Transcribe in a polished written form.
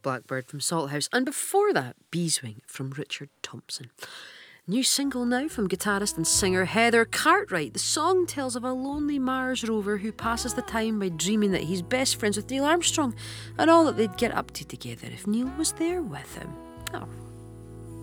Blackbird from Salthouse, and before that, Beeswing from Richard Thompson. New single now from guitarist and singer Heather Cartwright. The song tells of a lonely Mars rover who passes the time by dreaming that he's best friends with Neil Armstrong and all that they'd get up to together if Neil was there with him. Oh,